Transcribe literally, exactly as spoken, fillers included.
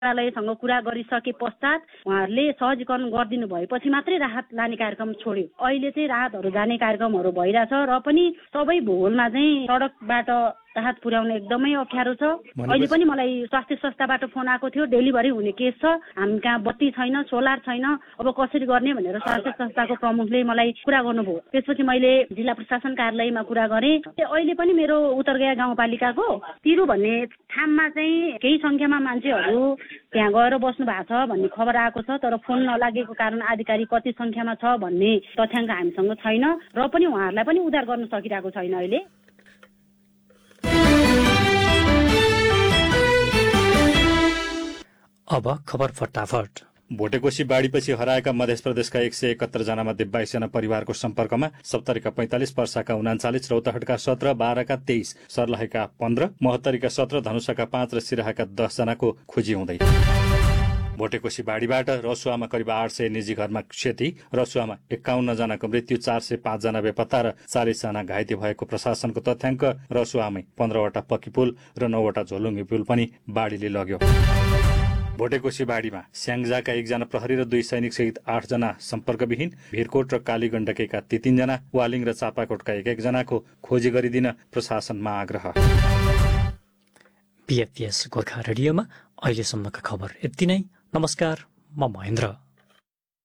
मन्त्रालयसँग कुरा गरिसके पश्चात उहाँहरूले सहजीकरण गरिदिनु भएपछि मात्रै राहत लाने कार्यक्रम छोड्यो। अहिले चाहिँ राहतहरू जाने कार्यक्रमहरू भइरहेछ र पनि सबै भूगोलमा चाहिँ सडकबाट राहत पुर्याउन एकदमै अप्ठ्यारो छ। अहिले पनि मलाई स्वास्थ्य संस्थाबाट फोन आएको थियो, डेलिभरी हुने केस छ, हामी कहाँ बत्ती छैन, सोलर छैन, अब कसरी गर्ने भनेर स्वास्थ्य संस्थाको प्रमुखले मलाई कुरा गर्नुभयो। त्यसपछि मैले जिल्ला प्रशासन कार्यालयमा कुरा गरेँ। अहिले पनि मेरो उत्तरगया गाउँपालिकाको तिरु भन्ने ठाउँमा चाहिँ केही संख्यामा मान्छेहरू त्यहाँ गएर बस्नु भएको छ भन्ने खबर आएको छ, तर फोन नलागेको कारण आधिकारिक कति संख्यामा छ भन्ने तथ्याङ्क हामीसँग छैन र पनि उहाँहरूलाई पनि उद्धार गर्न सकिरहेको छैन अहिले। अब खबर फटाफट। भोटेकोशी बाढीपछि हराएका मध्य प्रदेशका एक सय एकहत्तर जना मध्ये बाइसजना परिवारको सम्पर्कमा, सप्तरीका पैंतालिस, पर्साका उनाचालिस, रौतहटका सत्र, बाह्रका तेइस, सर्लाहीका पन्ध्र, महोत्तरीका सत्र, धनुषाका पाँच र सिराहाका दस जनाको खोजी हुँदै। भोटेकोशी बाढीबाट रसुवामा करिब आठ सय निजी घरमा क्षति, रसुवामा एकाउन्न जनाको मृत्यु, चार सय पाँच जना बेपत्ता र चालिस जना घाइते भएको प्रशासनको तथ्याङ्क। रसुवामै पन्ध्रवटा पक्की पुल र नौवटा झोलुङ्गी पुल पनि बाढीले लग्यो। भोटेकोशी बाढीमा स्याङ्जाका एकजना प्रहरी र दुई सैनिक सहित आठजना सम्पर्कविहीन, भिरकोट र कालीगण्डकीका ती तीनजना, वालिङ र चापाकोटका एक एकजनाको खोजी गरिदिन प्रशासनमा आग्रह। पीएफपीएस गोर्खा रेडियोमा अहिलेसम्मका खबर यति नै। नमस्कार, म महेन्द्र।